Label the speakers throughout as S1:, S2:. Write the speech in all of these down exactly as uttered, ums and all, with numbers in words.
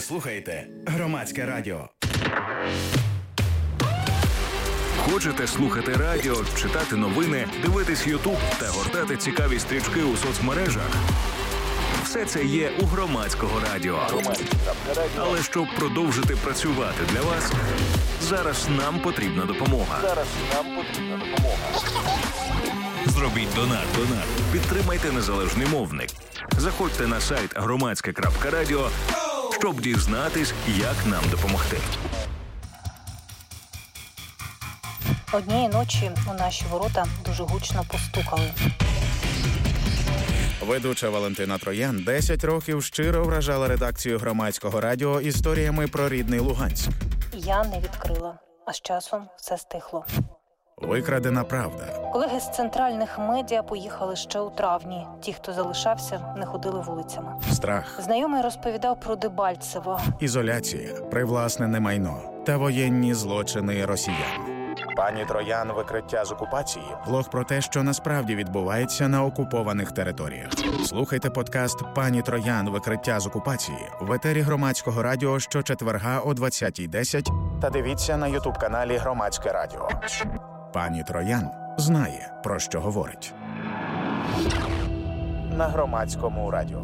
S1: Ви слухаєте Громадське радіо.
S2: Хочете слухати радіо, читати новини, дивитись Ютуб та гортати цікаві стрічки у соцмережах? Все це є у Громадського радіо. Але щоб продовжити працювати для вас, зараз нам потрібна допомога. Зараз нам потрібна допомога. Зробіть донат. Донат. Підтримайте незалежний мовник. Заходьте на сайт громадське крапка радіо, щоб дізнатись, як нам допомогти.
S3: Однієї ночі у наші ворота дуже гучно постукали.
S1: Ведуча Валентина Троян десять років щиро вражала редакцію Громадського радіо історіями про рідний Луганськ.
S3: Я не відкрила, а з часом все стихло.
S1: Викрадена правда.
S3: Колеги з центральних медіа поїхали ще у травні. Ті, хто залишався, не ходили вулицями.
S1: Страх.
S3: Знайомий розповідав про Дебальцево.
S1: Ізоляція, привласнене майно та воєнні злочини росіян. Пані Троян. Викриття з окупації. Блог про те, що насправді відбувається на окупованих територіях. Слухайте подкаст «Пані Троян. Викриття з окупації» в етері Громадського радіо щочетверга о двадцятій десять та дивіться на ютуб-каналі Громадське радіо. Пані Троян знає, про що говорить. На Громадському радіо.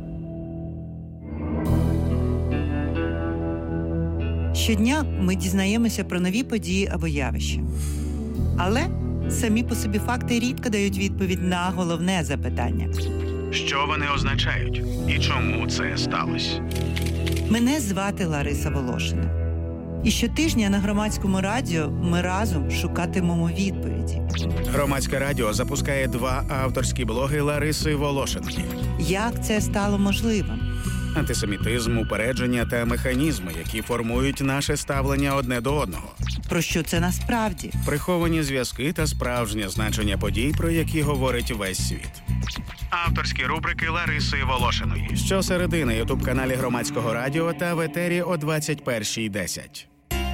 S4: Щодня ми дізнаємося про нові події або явища. Але самі по собі факти рідко дають відповідь на головне запитання.
S1: Що вони означають? І чому це сталося?
S4: Мене звати Лариса Волошина. І щотижня на Громадському радіо ми разом шукатимемо відповіді.
S1: Громадське радіо запускає два авторські блоги Лариси Волошиної.
S4: Як це стало можливим?
S1: Антисемітизм, упередження та механізми, які формують наше ставлення одне до одного.
S4: Про що це насправді?
S1: Приховані зв'язки та справжнє значення подій, про які говорить весь світ. Авторські рубрики Лариси Волошиної. Щосереди на ютуб-каналі Громадського радіо та в етері о двадцять першій десять.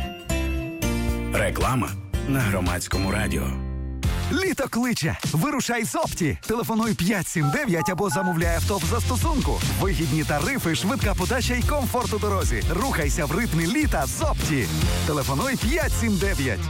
S1: Реклама на Громадському радіо.
S5: Літо кличе! Вирушай з Опті! Телефонуй п'ять сім дев'ять або замовляй авто в застосунку. Вигідні тарифи, швидка подача й комфорт у дорозі. Рухайся в ритмі літа з Опті. Телефонуй п'ять сім дев'ять.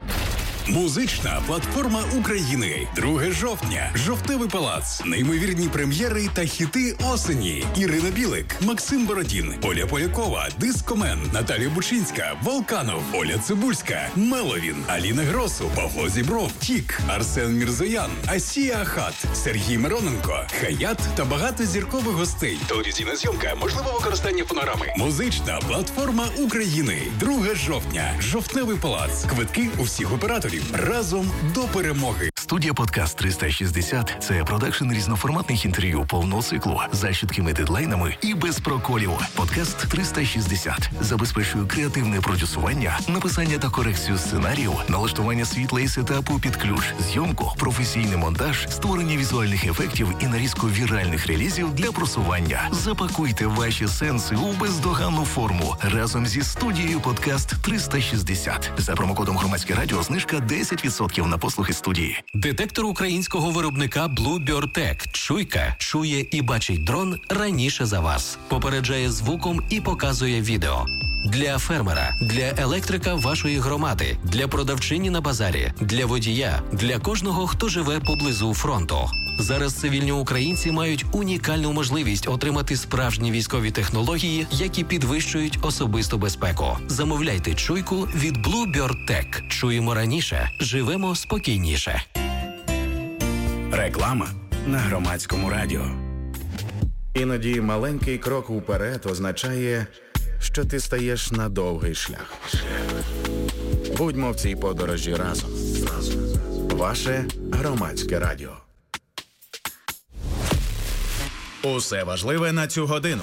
S6: Музична платформа України. друге жовтня. Жовтневий палац. Неймовірні прем'єри та хіти осені. Ірина Білик, Максим Бородін, Оля Полякова, Дискомен, Наталія Бучинська, Волканов, Оля Цибульська, Меловін, Аліна Гросу, Павло Зібров, Тік, Арсен Мірзоян, Асія Ахат, Сергій Мироненко, Хаят та багато зіркових гостей. Телевізійна зйомка, можливе використання фонограми. Музична платформа України. друге жовтня. Жовтневий палац. Квитки у всіх операторів. Разом до перемоги.
S7: Студія «Подкаст триста шістдесят» – це продакшн різноформатних інтерв'ю повного циклу за чіткими дедлайнами і без проколів. «Подкаст триста шістдесят» забезпечує креативне продюсування, написання та корекцію сценарію, налаштування світла і сетапу під ключ, зйомку, професійний монтаж, створення візуальних ефектів і нарізку віральних релізів для просування. Запакуйте ваші сенси у бездоганну форму разом зі студією «Подкаст триста шістдесят». За промокодом «Громадське радіо» знижка десять відсотків на послуги студії.
S8: Детектор українського виробника BlueBird-Tech. Чуйка чує і бачить дрон раніше за вас. Попереджає звуком і показує відео. Для фермера, для електрика вашої громади, для продавчині на базарі, для водія, для кожного, хто живе поблизу фронту. Зараз цивільні українці мають унікальну можливість отримати справжні військові технології, які підвищують особисту безпеку. Замовляйте чуйку від BlueBird-Tech. Чуємо раніше, живемо спокійніше.
S1: Реклама на Громадському радіо. Іноді маленький крок уперед означає, що ти стаєш на довгий шлях. Будьмо в цій подорожі разом. Ваше Громадське радіо. Усе важливе на цю годину.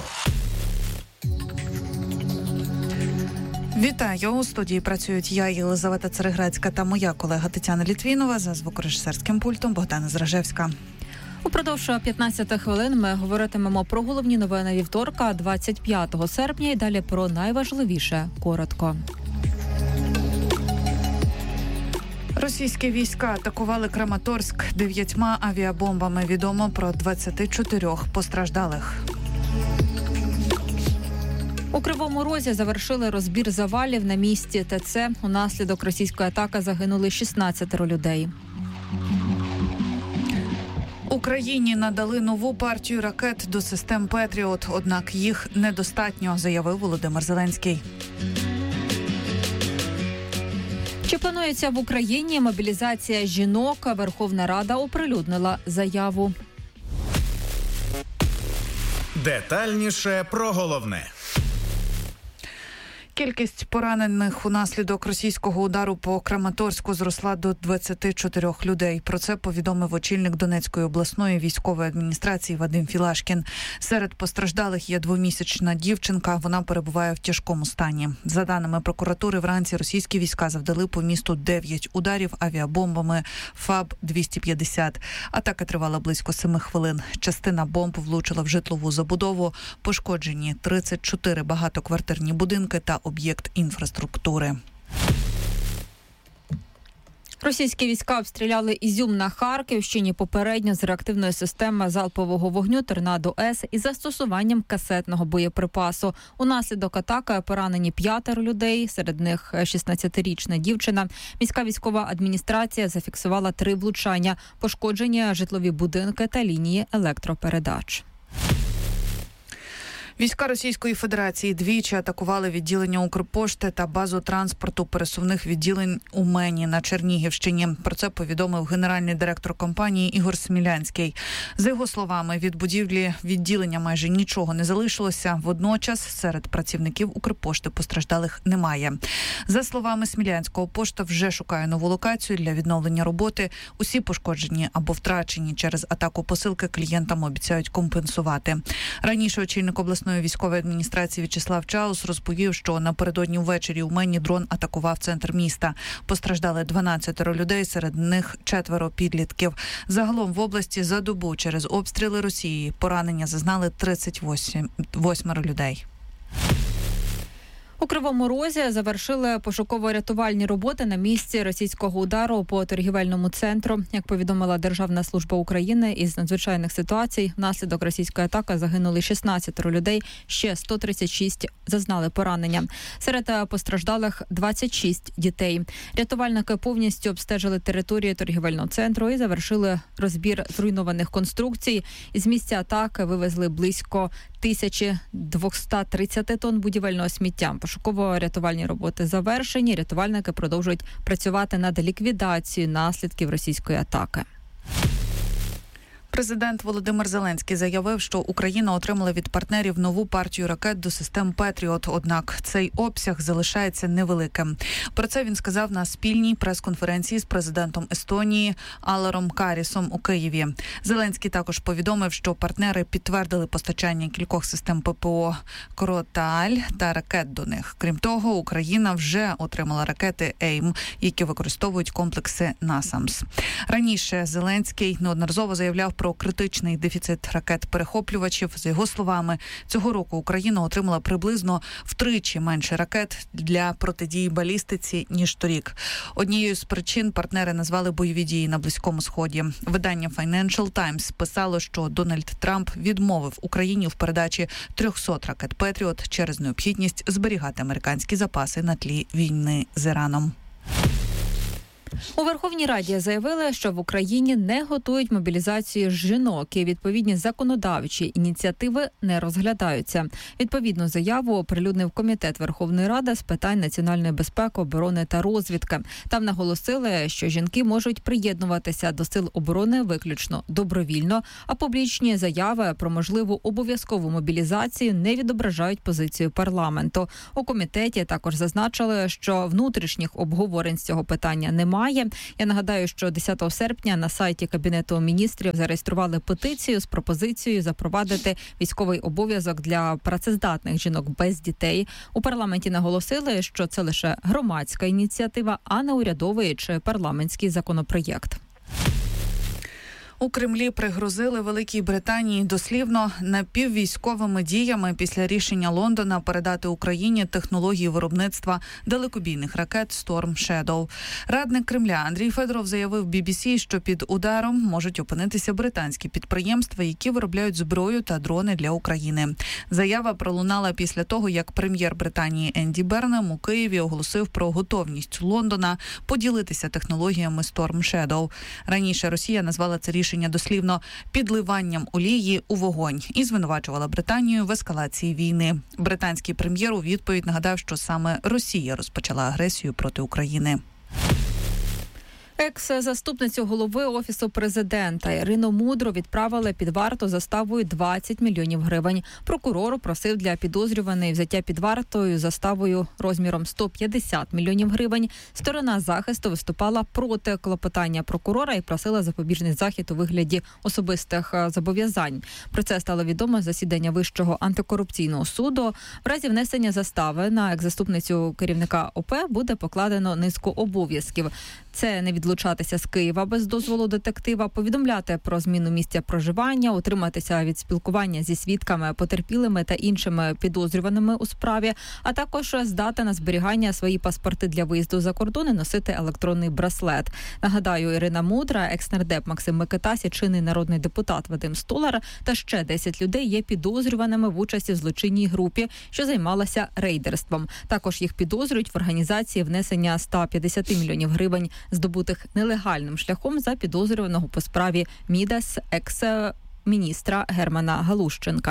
S9: Вітаю! У студії працюють я, Єлизавета Цереграцька, та моя колега Тетяна Літвінова, за звукорежисерським пультом Богдана Зражевська.
S10: Упродовж п'ятнадцяти хвилин ми говоритимемо про головні новини вівторка, двадцять п'ятого серпня, і далі про найважливіше коротко.
S9: Російські війська атакували Краматорськ дев'ятьма авіабомбами. Відомо про двадцять чотири постраждалих.
S10: У Кривому Розі завершили розбір завалів на місці ТЦ. Унаслідок російської атаки загинули шістнадцять людей.
S9: Україні надали нову партію ракет до систем «Петріот», однак їх недостатньо, заявив Володимир Зеленський.
S10: Чи планується в Україні мобілізація жінок? Верховна Рада оприлюднила заяву.
S1: Детальніше про головне.
S9: Кількість поранених унаслідок російського удару по Краматорську зросла до двадцяти чотирьох людей. Про це повідомив очільник Донецької обласної військової адміністрації Вадим Філашкін. Серед постраждалих є двомісячна дівчинка. Вона перебуває в тяжкому стані. За даними прокуратури, вранці російські війська завдали по місту дев'ять ударів авіабомбами ФАБ двісті п'ятдесят. Атака тривала близько семи хвилин. Частина бомб влучила в житлову забудову. Пошкоджені тридцять чотири багатоквартирні будинки та об'єкт інфраструктури.
S10: Російські війська обстріляли Ізюм на Харківщині попередньо з реактивної системи залпового вогню «Торнадо-С» із застосуванням касетного боєприпасу. Унаслідок атаки поранені п'ятеро людей, серед них шістнадцятирічна дівчина. Міська військова адміністрація зафіксувала три влучання, пошкоджені житлові будинки та лінії електропередач.
S9: Війська Російської Федерації двічі атакували відділення Укрпошти та базу транспорту пересувних відділень у Мені на Чернігівщині. Про це повідомив генеральний директор компанії Ігор Смілянський. За його словами, від будівлі відділення майже нічого не залишилося. Водночас серед працівників Укрпошти постраждалих немає. За словами Смілянського, пошта вже шукає нову локацію для відновлення роботи. Усі пошкоджені або втрачені через атаку посилки клієнтам обіцяють компенсувати. Раніше очільник обласної військової адміністрації В'ячеслав Чаус розповів, що напередодні ввечері у Мені дрон атакував центр міста. Постраждали дванадцять людей, серед них четверо підлітків. Загалом в області за добу через обстріли Росії поранення зазнали тридцять вісім людей.
S10: У Кривому Розі завершили пошуково-рятувальні роботи на місці російського удару по торгівельному центру. Як повідомила Державна служба України із надзвичайних ситуацій, внаслідок російської атаки загинули шістнадцять людей, ще сто тридцять шість зазнали поранення. Серед постраждалих двадцять шість дітей. Рятувальники повністю обстежили територію торгівельного центру і завершили розбір зруйнованих конструкцій. Із місця атаки вивезли близько тисячі двісті тридцять тонн будівельного сміття. Пошуково-рятувальні роботи завершені. Рятувальники продовжують працювати над ліквідацією наслідків російської атаки.
S9: Президент Володимир Зеленський заявив, що Україна отримала від партнерів нову партію ракет до систем «Петріот», однак цей обсяг залишається невеликим. Про це він сказав на спільній прес-конференції з президентом Естонії Аларом Карісом у Києві. Зеленський також повідомив, що партнери підтвердили постачання кількох систем ППО «Кроталь» та ракет до них. Крім того, Україна вже отримала ракети «Ейм», які використовують комплекси «Насамс». Раніше Зеленський неодноразово заявляв про критичний дефіцит ракет-перехоплювачів. За його словами, цього року Україна отримала приблизно втричі менше ракет для протидії балістиці, ніж торік. Однією з причин партнери назвали бойові дії на Близькому Сході. Видання Financial Times писало, що Дональд Трамп відмовив Україні в передачі триста ракет «Петріот» через необхідність зберігати американські запаси на тлі війни з Іраном.
S10: У Верховній Раді заявили, що в Україні не готують мобілізацію жінок і відповідні законодавчі ініціативи не розглядаються. Відповідну заяву оприлюднив Комітет Верховної Ради з питань національної безпеки, оборони та розвідки. Там наголосили, що жінки можуть приєднуватися до сил оборони виключно добровільно, а публічні заяви про можливу обов'язкову мобілізацію не відображають позицію парламенту. У комітеті також зазначили, що внутрішніх обговорень з цього питання немає. Я нагадаю, що десятого серпня на сайті Кабінету міністрів зареєстрували петицію з пропозицією запровадити військовий обов'язок для працездатних жінок без дітей. У парламенті наголосили, що це лише громадська ініціатива, а не урядовий чи парламентський законопроєкт.
S9: У Кремлі пригрозили Великій Британії дослівно напіввійськовими діями після рішення Лондона передати Україні технології виробництва далекобійних ракет Storm Shadow. Радник Кремля Андрій Федоров заявив бі бі сі, що під ударом можуть опинитися британські підприємства, які виробляють зброю та дрони для України. Заява пролунала після того, як прем'єр Британії Енді Бернем у Києві оголосив про готовність Лондона поділитися технологіями Storm Shadow. Раніше Росія назвала це рішення дослівно підливанням олії у вогонь і звинувачувала Британію в ескалації війни. Британський прем'єр у відповідь нагадав, що саме Росія розпочала агресію проти України.
S10: Екс-заступницю голови Офісу президента Ірину Мудро відправили під варту заставою двадцять мільйонів гривень. Прокурор просив для підозрюваної взяття під вартою заставою розміром сто п'ятдесят мільйонів гривень. Сторона захисту виступала проти клопотання прокурора і просила запобіжний захід у вигляді особистих зобов'язань. Про це стало відомо з засідання Вищого антикорупційного суду. В разі внесення застави на екс-заступницю керівника ОП буде покладено низку обов'язків. Це не відлучатися з Києва без дозволу детектива, повідомляти про зміну місця проживання, утриматися від спілкування зі свідками, потерпілими та іншими підозрюваними у справі, а також здати на зберігання свої паспорти для виїзду за кордон і носити електронний браслет. Нагадаю, Ірина Мудра, екс-нардеп Максим Микитась, чинний народний депутат Вадим Столяр та ще десять людей є підозрюваними в участі в злочинній групі, що займалася рейдерством. Також їх підозрюють в організації внесення ста п'ятдесят мільйонів гривень здобутих нелегальним шляхом за підозрюваного по справі Мідас екс-міністра Германа Галущенка.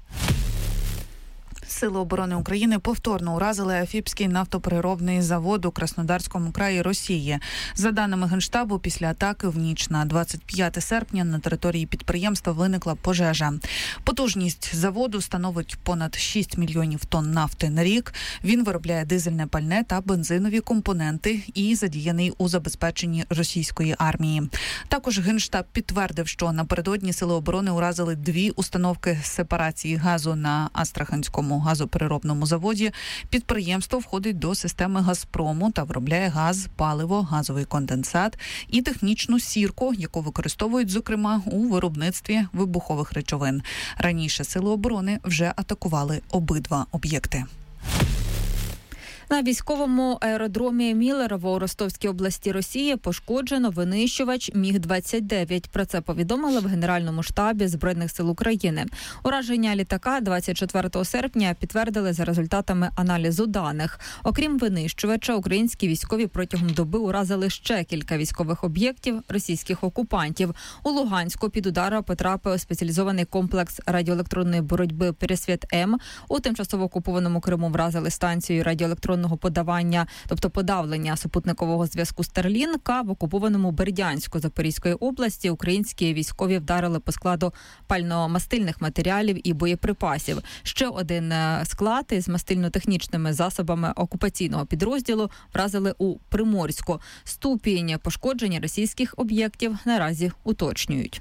S9: Сили оборони України повторно уразили Афіпський нафтопереробний завод у Краснодарському краї Росії. За даними Генштабу, після атаки в ніч на двадцять п'яте серпня на території підприємства виникла пожежа. Потужність заводу становить понад шість мільйонів тонн нафти на рік. Він виробляє дизельне пальне та бензинові компоненти і задіяний у забезпеченні російської армії. Також Генштаб підтвердив, що напередодні Сили оборони уразили дві установки сепарації газу на Астраханському газопереробному заводі. Підприємство входить до системи «Газпрому» та виробляє газ, паливо, газовий конденсат і технічну сірку, яку використовують, зокрема, у виробництві вибухових речовин. Раніше Сили оборони вже атакували обидва об'єкти.
S10: На військовому аеродромі Мілерово у Ростовській області Росії пошкоджено винищувач Міг двадцять дев'ять. Про це повідомили в Генеральному штабі Збройних сил України. Ураження літака двадцять четвертого серпня підтвердили за результатами аналізу даних. Окрім винищувача, українські військові протягом доби уразили ще кілька військових об'єктів російських окупантів. У Луганську під удар потрапив спеціалізований комплекс радіоелектронної боротьби «Пересвіт-М». У тимчасово окупованому Криму вразили станцію радіоелектронної подавання, тобто подавлення супутникового зв'язку Старлінка. В окупованому Бердянську Запорізької області українські військові вдарили по складу пально-мастильних матеріалів і боєприпасів. Ще один склад із мастильно-технічними засобами окупаційного підрозділу вразили у Приморську. Ступінь пошкодження російських об'єктів наразі уточнюють.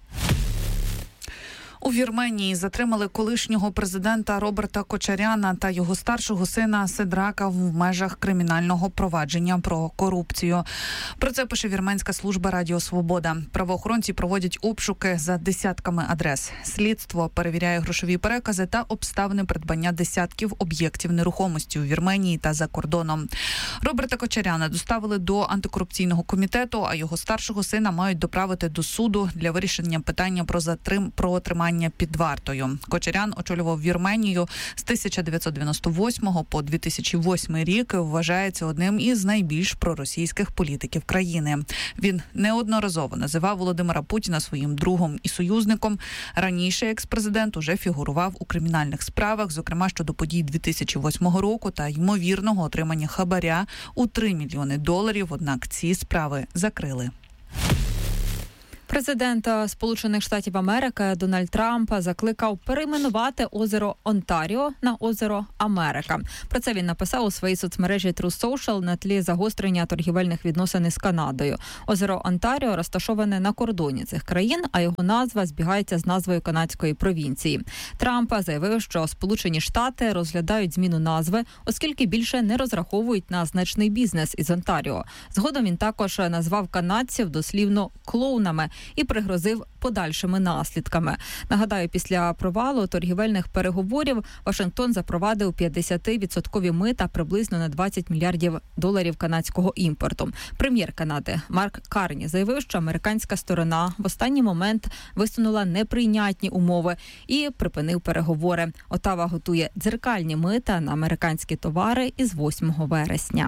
S9: У Вірменії затримали колишнього президента Роберта Кочаряна та його старшого сина Седрака в межах кримінального провадження про корупцію. Про це пише вірменська служба Радіо Свобода. Правоохоронці проводять обшуки за десятками адрес. Слідство перевіряє грошові перекази та обставини придбання десятків об'єктів нерухомості у Вірменії та за кордоном. Роберта Кочаряна доставили до антикорупційного комітету, а його старшого сина мають доправити до суду для вирішення питання про затрим про тримання під вартою. Кочарян очолював Вірменію з тисяча дев'ятсот дев'яносто восьмого по дві тисячі восьмий рік, вважається одним із найбільш проросійських політиків країни. Він неодноразово називав Володимира Путіна своїм другом і союзником. Раніше екс-президент уже фігурував у кримінальних справах, зокрема щодо подій дві тисячі восьмого року та ймовірного отримання хабаря у три мільйони доларів, однак ці справи закрили.
S10: Президент Сполучених Штатів Америки Дональд Трамп закликав перейменувати озеро Онтаріо на озеро Америка. Про це він написав у своїй соцмережі Truth Social на тлі загострення торгівельних відносин із Канадою. Озеро Онтаріо розташоване на кордоні цих країн, а його назва збігається з назвою канадської провінції. Трамп заявив, що Сполучені Штати розглядають зміну назви, оскільки більше не розраховують на значний бізнес із Онтаріо. Згодом він також назвав канадців дослівно клоунами і пригрозив подальшими наслідками. Нагадаю, після провалу торгівельних переговорів Вашингтон запровадив п'ятдесятивідсоткові мита приблизно на двадцять мільярдів доларів канадського імпорту. Прем'єр Канади Марк Карні заявив, що американська сторона в останній момент висунула неприйнятні умови і припинив переговори. Отава готує дзеркальні мита на американські товари із восьмого вересня.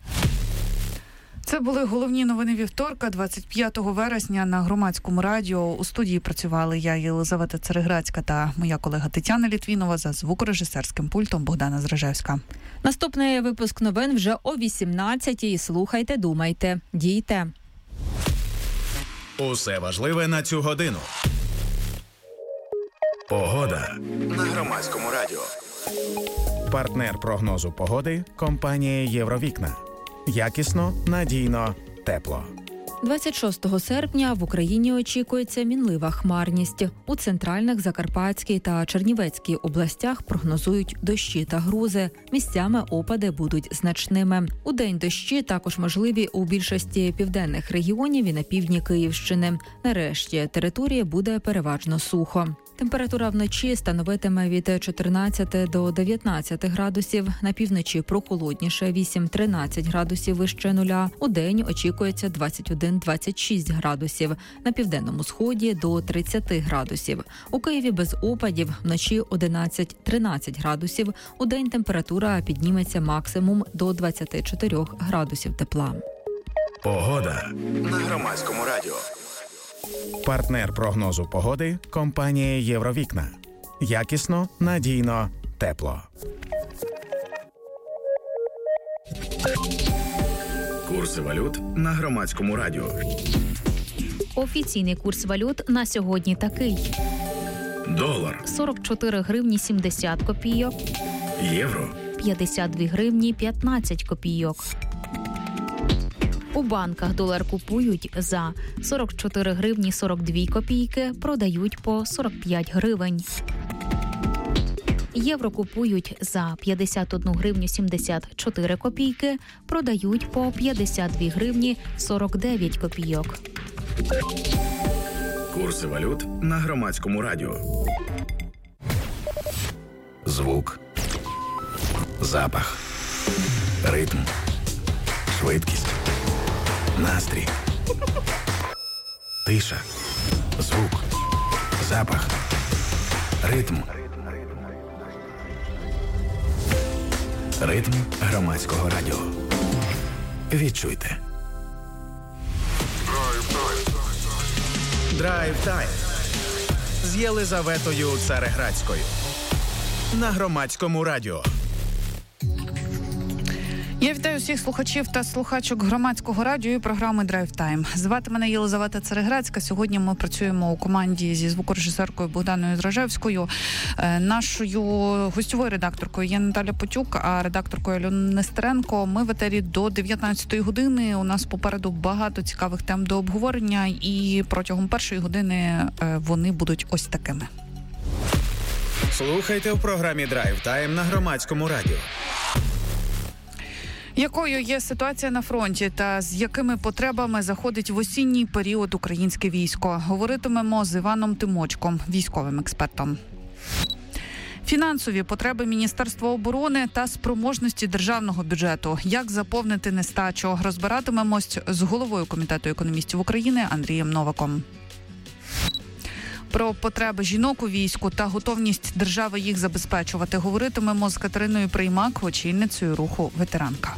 S9: Це були головні новини вівторка, двадцять п'ятого вересня на Громадському радіо. У студії працювали я, Єлизавета Цереграцька, та моя колега Тетяна Літвінова, за звукорежисерським пультом Богдана Зражевська.
S10: Наступний випуск новин вже о вісімнадцятій. Слухайте, думайте, дійте.
S1: Усе важливе на цю годину. Погода на Громадському радіо. Партнер прогнозу погоди – компанія «Євровікна». Якісно, надійно, тепло.
S10: двадцять шостого серпня в Україні очікується мінлива хмарність. У центральних, Закарпатській та Чернівецькій областях прогнозують дощі та грози. Місцями опади будуть значними. Удень дощі також можливі у більшості південних регіонів і на півдні Київщини. Нарешті території буде переважно сухо. Температура вночі становитиме від чотирнадцяти до дев'ятнадцяти градусів. На півночі прохолодніше вісім-тринадцять градусів вище нуля. Удень очікується двадцять один - двадцять шість градусів. На південному сході до тридцяти градусів. У Києві без опадів, вночі одинадцять - тринадцять градусів. Удень температура підніметься максимум до двадцяти чотирьох градусів тепла.
S1: Погода на Громадському радіо. Партнер прогнозу погоди – компанія «Євровікна». Якісно, надійно, тепло. Курси валют на Громадському радіо.
S11: Офіційний курс валют на сьогодні такий.
S1: Долар –
S11: сорок чотири гривні сімдесят копійок.
S1: Євро
S11: – п'ятдесят дві гривні п'ятнадцять копійок. У банках долар купують за сорок чотири гривні сорок дві копійки, продають по сорок п'ять гривень. Євро купують за п'ятдесят одну гривню сімдесят чотири копійки, продають по п'ятдесят дві гривні сорок дев'ять копійок.
S1: Курси валют на Громадському радіо. Звук, запах, ритм, швидкість, настрій, тиша, звук, запах, ритм. Ритм Громадського радіо. Відчуйте. Драйв-тайм з Єлизаветою Цереграцькою на Громадському радіо.
S9: Я вітаю всіх слухачів та слухачок Громадського радіо і програми «Драйв Тайм». Звати мене Єлизавета Цереграцька. Сьогодні ми працюємо у команді зі звукорежисеркою Богданою Зражевською. Нашою гостьовою редакторкою є Наталя Потюк, а редакторкою Альона Нестеренко. Ми в етері до дев'ятнадцятої години. У нас попереду багато цікавих тем до обговорення, і протягом першої години вони будуть ось такими.
S1: Слухайте в програмі «Драйв Тайм» на Громадському радіо.
S9: Якою є ситуація на фронті та з якими потребами заходить в осінній період українське військо? Говоритимемо з Іваном Тимочком, військовим експертом. Фінансові потреби Міністерства оборони та спроможності державного бюджету. Як заповнити нестачу? Розбиратимемось з головою Комітету економістів України Андрієм Новаком. Про потреби жінок у війську та готовність держави їх забезпечувати говоритимемо з Катериною Приймак, очільницею руху «Ветеранка».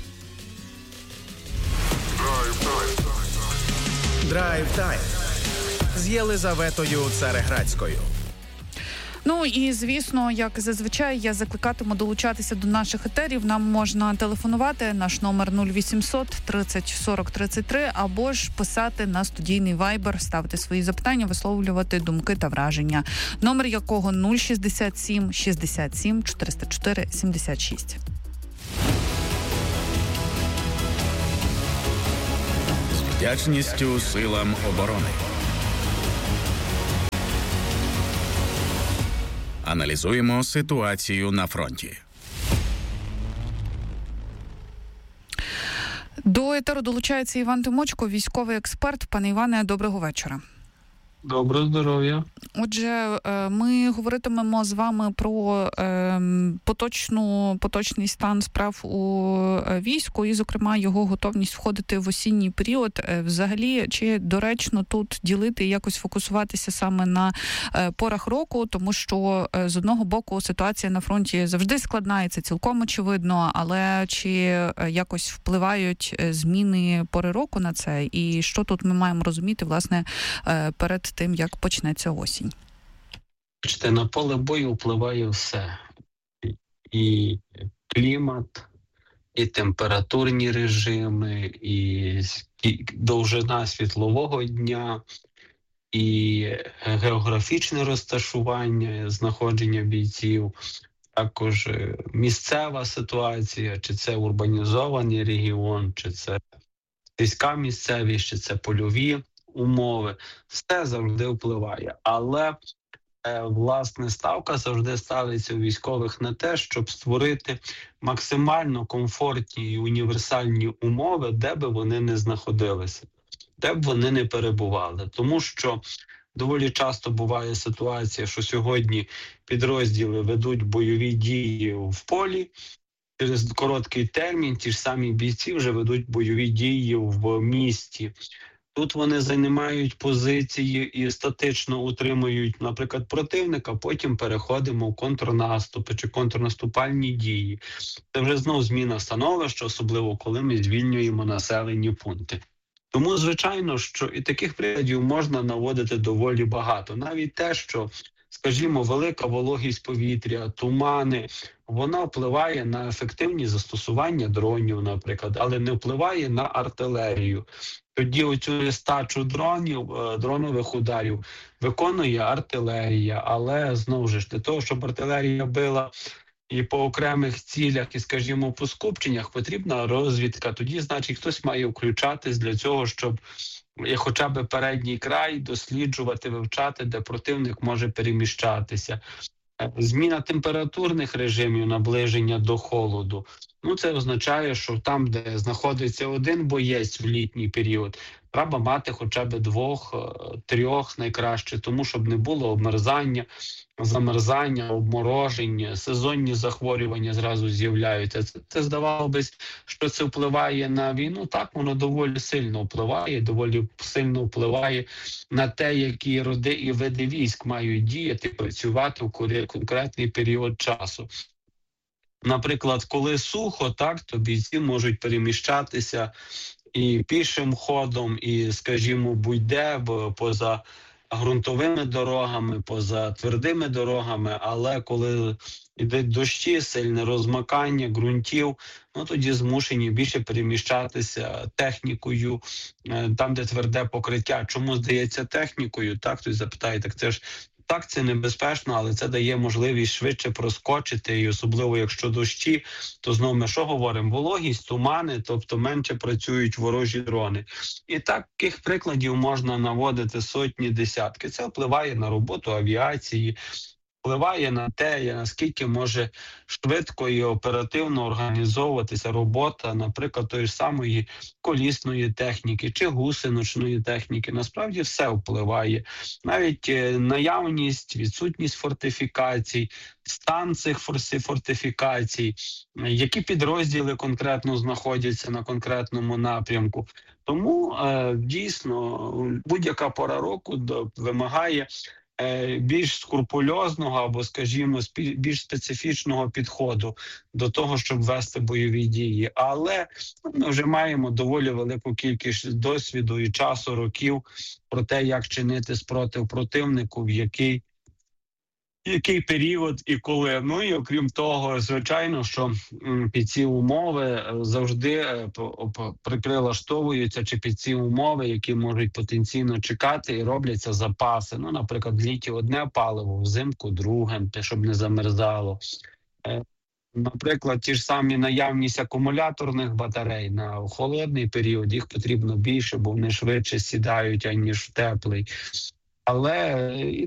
S1: Драйв-тайм з Єлизаветою Цереграцькою.
S9: Ну і, звісно, як зазвичай, я закликатиму долучатися до наших етерів. Нам можна телефонувати, наш номер нуль вісімсот тридцять сорок тридцять три, або ж писати на студійний вайбер, ставити свої запитання, висловлювати думки та враження. Номер якого нуль шістдесят сім шістдесят сім чотириста чотири сімдесят шість.
S1: З вдячністю силам оборони. Аналізуємо ситуацію на фронті.
S9: До етеру долучається Іван Тимочко, військовий експерт. Пане Іване, доброго вечора.
S12: Доброго здоров'я.
S9: Отже, ми говоритимемо з вами про поточну, поточний стан справ у війську і, зокрема, його готовність входити в осінній період. Взагалі, чи доречно тут ділити і якось фокусуватися саме на порах року, тому що, з одного боку, ситуація на фронті завжди складна, і це цілком очевидно, але чи якось впливають зміни пори року на це? І що тут ми маємо розуміти, власне, перед тим, як почнеться осінь?
S12: Бачите, на поле бою впливає все. І клімат, і температурні режими, і довжина світлового дня, і географічне розташування, знаходження бійців, також місцева ситуація, чи це урбанізований регіон, чи це сільська місцевість, чи це польові умови. Все завжди впливає. Але, е, власне, ставка завжди ставиться у військових на те, щоб створити максимально комфортні і універсальні умови, де би вони не знаходилися, де б вони не перебували. Тому що доволі часто буває ситуація, що сьогодні підрозділи ведуть бойові дії в полі, через короткий термін ті ж самі бійці вже ведуть бойові дії в місті. Тут вони займають позиції і статично утримують, наприклад, противника, потім переходимо в контрнаступи чи контрнаступальні дії. Це вже знов зміна становища, особливо коли ми звільнюємо населені пункти. Тому, звичайно, що і таких прикладів можна наводити доволі багато. Навіть те, що, скажімо, велика вологість повітря, тумани, вона впливає на ефективні застосування дронів, наприклад, але не впливає на артилерію. Тоді оцю нестачу дронів, дронових ударів виконує артилерія, але, знову ж, для того, щоб артилерія била і по окремих цілях, і, скажімо, по скупченнях, потрібна розвідка. Тоді, значить, хтось має включатись для цього, щоб хоча б передній край досліджувати, вивчати, де противник може переміщатися. Зміна температурних режимів, наближення до холоду. Ну, це означає, що там, де знаходиться один боєць в літній період, треба мати хоча б двох, трьох найкраще, тому щоб не було обмерзання, замерзання, обмороження, сезонні захворювання зразу з'являються. Це, це здавалося б, що це впливає на війну. Так, воно доволі сильно впливає, доволі сильно впливає на те, які роди і види військ мають діяти, працювати в конкретний період часу. Наприклад, коли сухо, так, то бійці можуть переміщатися і пішим ходом, і, скажімо, будь-де поза ґрунтовими дорогами, поза твердими дорогами, але коли йдуть дощі, сильне розмакання ґрунтів, ну тоді змушені більше переміщатися технікою, там, де тверде покриття. Чому, здається, технікою? Так, хтось запитає, так це ж так, це небезпечно, але це дає можливість швидше проскочити, і особливо якщо дощі, то знову ми що говоримо? Вологість, тумани, тобто менше працюють ворожі дрони. І таких прикладів можна наводити сотні, десятки. Це впливає на роботу авіації, впливає на те, наскільки може швидко і оперативно організовуватися робота, наприклад, тої ж самої колісної техніки чи гусеничної техніки. Насправді все впливає. Навіть наявність, відсутність фортифікацій, стан цих фортифікацій, які підрозділи конкретно знаходяться на конкретному напрямку. Тому е, дійсно будь-яка пора року вимагає більш скрупульозного або, скажімо, більш специфічного підходу до того, щоб вести бойові дії. Але ми вже маємо доволі велику кількість досвіду і часу, років про те, як чинити спротив противнику, в який який період і коли. Ну і окрім того, звичайно, що під ці умови завжди прилаштовуються чи під ці умови, які можуть потенційно чекати, і робляться запаси. Ну, наприклад, в літі одне паливо, взимку друге, щоб не замерзало. Наприклад, ті ж самі наявність акумуляторних батарей на холодний період, їх потрібно більше, бо вони швидше сідають, аніж в теплий. Але